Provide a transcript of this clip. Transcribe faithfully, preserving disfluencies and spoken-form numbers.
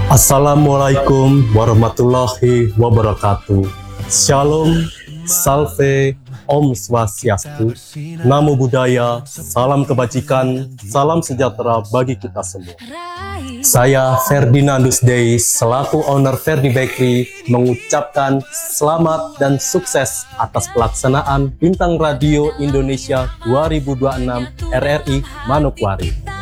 Assalamualaikum warahmatullahi wabarakatuh. Shalom, salve, Om Swastiastu, Namo Buddhaya, salam kebajikan, salam sejahtera bagi kita semua. Saya Ferdinandus Dei, selaku owner Ferdi Bakery, mengucapkan selamat dan sukses atas pelaksanaan Bintang Radio Indonesia dua ribu dua puluh enam R R I Manokwari.